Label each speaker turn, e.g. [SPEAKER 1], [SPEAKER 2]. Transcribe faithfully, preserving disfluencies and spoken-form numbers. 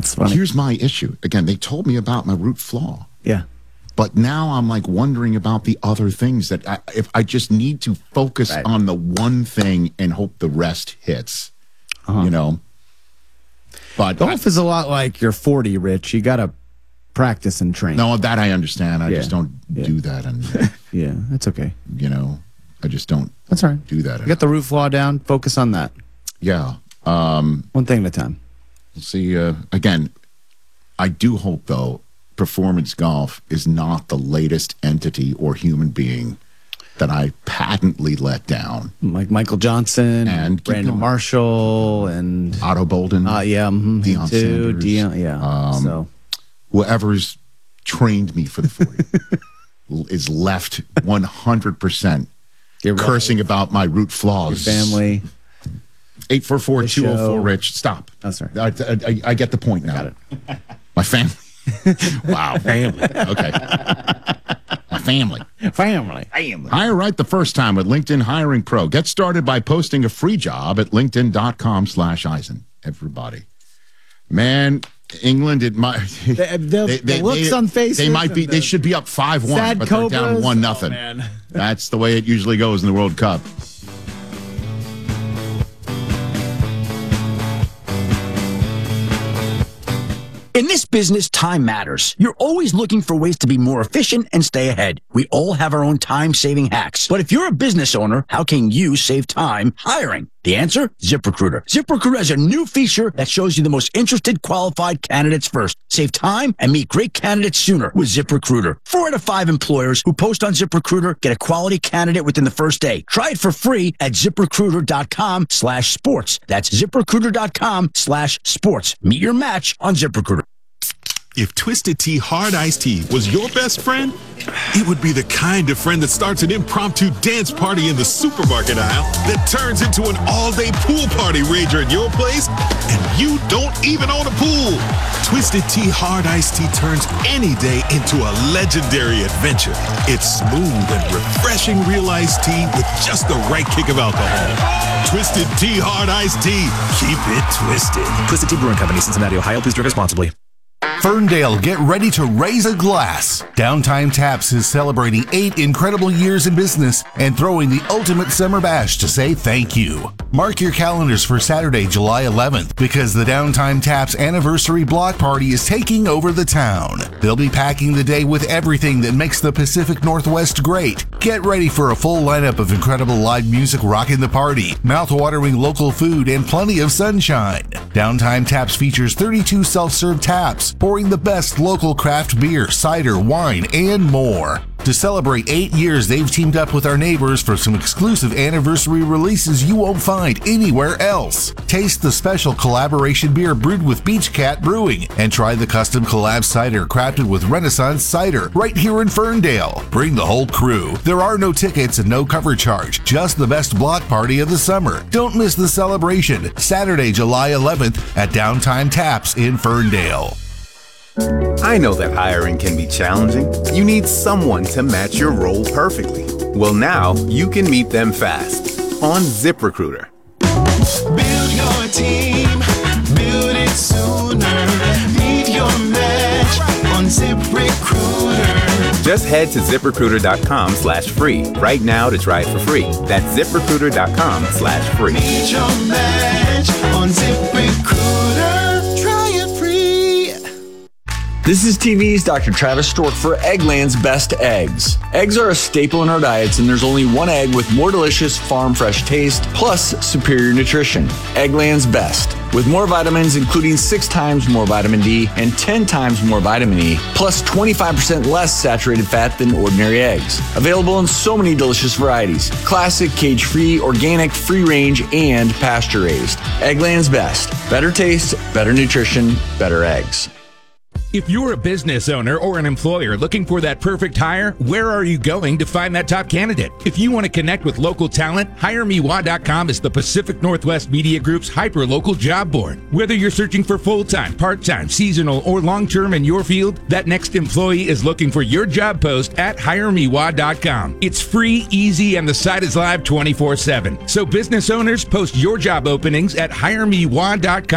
[SPEAKER 1] That's funny.
[SPEAKER 2] Here's my issue. Again, they told me about my root flaw.
[SPEAKER 1] Yeah.
[SPEAKER 2] But now I'm like wondering about the other things that I, if I just need to focus
[SPEAKER 1] right.
[SPEAKER 2] on the one thing and hope the rest hits, uh-huh. you know. But
[SPEAKER 1] golf I, is a lot like you're forty, Rich. You got to practice and train.
[SPEAKER 2] No, that I understand. I
[SPEAKER 1] yeah.
[SPEAKER 2] just don't
[SPEAKER 1] yeah.
[SPEAKER 2] do that. And
[SPEAKER 1] yeah, that's okay.
[SPEAKER 2] You know, I just don't.
[SPEAKER 1] That's all right.
[SPEAKER 2] Do that.
[SPEAKER 1] You got the root flaw down. Focus on that.
[SPEAKER 2] Yeah. Um,
[SPEAKER 1] one thing at a time.
[SPEAKER 2] We'll see. Uh, again, I do hope though. Performance Golf is not the latest entity or human being that I patently let down.
[SPEAKER 1] Like Michael Johnson,
[SPEAKER 2] and
[SPEAKER 1] Brandon Marshall, and
[SPEAKER 2] Otto Bolden.
[SPEAKER 1] Uh, yeah, mm-hmm,
[SPEAKER 2] Deion
[SPEAKER 1] too,
[SPEAKER 2] Sanders.
[SPEAKER 1] Deion, yeah.
[SPEAKER 2] Um,
[SPEAKER 1] so
[SPEAKER 2] whoever's trained me for the forty is left one hundred percent cursing about my root flaws.
[SPEAKER 1] Your family.
[SPEAKER 2] eight four four, two oh four, Rich. Stop.
[SPEAKER 1] Oh, sorry.
[SPEAKER 2] I, I, I get the point now.
[SPEAKER 1] Got it.
[SPEAKER 2] My family. Wow. Family. Okay. My family.
[SPEAKER 1] Family.
[SPEAKER 2] Family. Hire right the first time with LinkedIn Hiring Pro. Get started by posting a free job at linkedin.com slash Eisen. Everybody. Man, England, it might.
[SPEAKER 1] The, the,
[SPEAKER 2] they, they,
[SPEAKER 1] the looks
[SPEAKER 2] they,
[SPEAKER 1] on faces.
[SPEAKER 2] They might be. They should be up five one, but they're down one nothing. Oh, that's the way it usually goes in the World Cup.
[SPEAKER 3] In this business, time matters. You're always looking for ways to be more efficient and stay ahead. We all have our own time-saving hacks. But if you're a business owner, how can you save time hiring? The answer? ZipRecruiter. ZipRecruiter has a new feature that shows you the most interested qualified candidates first. Save time and meet great candidates sooner with ZipRecruiter. Four out of five employers who post on ZipRecruiter get a quality candidate within the first day. Try it for free at ZipRecruiter.com slash sports. That's ZipRecruiter.com slash sports. Meet your match on ZipRecruiter.
[SPEAKER 4] If Twisted Tea Hard Iced Tea was your best friend, it would be the kind of friend that starts an impromptu dance party in the supermarket aisle that turns into an all-day pool party rager at your place, and you don't even own a pool. Twisted Tea Hard Iced Tea turns any day into a legendary adventure. It's smooth and refreshing real iced tea with just the right kick of alcohol. Twisted Tea Hard Iced Tea. Keep it twisted.
[SPEAKER 5] Twisted Tea Brewing Company, Cincinnati, Ohio. Please drink responsibly.
[SPEAKER 6] Ferndale, get ready to raise a glass. Downtime Taps is celebrating eight incredible years in business and throwing the ultimate summer bash to say thank you. Mark your calendars for Saturday, July eleventh, because the Downtime Taps anniversary block party is taking over the town. They'll be packing the day with everything that makes the Pacific Northwest great. Get ready for a full lineup of incredible live music rocking the party, mouth-watering local food, and plenty of sunshine. Downtime Taps features thirty-two self-serve taps, pouring the best local craft beer, cider, wine, and more. To celebrate eight years, they've teamed up with our neighbors for some exclusive anniversary releases you won't find anywhere else. Taste the special collaboration beer brewed with Beach Cat Brewing and try the custom collab cider crafted with Renaissance Cider right here in Ferndale. Bring the whole crew. There are no tickets and no cover charge, just the best block party of the summer. Don't miss the celebration, Saturday, July eleventh at Downtime Taps in Ferndale.
[SPEAKER 7] I know that hiring can be challenging. You need someone to match your role perfectly. Well, now you can meet them fast on ZipRecruiter.
[SPEAKER 8] Build your team, build it sooner. Meet your match on ZipRecruiter.
[SPEAKER 7] Just head to ZipRecruiter.com slash free right now to try it for free. That's ZipRecruiter.com slash free.
[SPEAKER 8] Meet your match on ZipRecruiter. Try it free.
[SPEAKER 9] This is T V's Doctor Travis Stork for Eggland's Best Eggs. Eggs are a staple in our diets, and there's only one egg with more delicious farm fresh taste, plus superior nutrition. Eggland's Best. With more vitamins, including six times more vitamin D and ten times more vitamin E, plus twenty-five percent less saturated fat than ordinary eggs. Available in so many delicious varieties. Classic, cage-free, organic, free-range, and pasture-raised. Eggland's Best. Better taste, better nutrition, better eggs.
[SPEAKER 10] If you're a business owner or an employer looking for that perfect hire, where are you going to find that top candidate? If you want to connect with local talent, hire me wah dot com is the Pacific Northwest Media Group's hyper-local job board. Whether you're searching for full-time, part-time, seasonal, or long-term in your field, that next employee is looking for your job post at hire me wah dot com. It's free, easy, and the site is live twenty-four seven. So business owners, post your job openings at hire me wah dot com.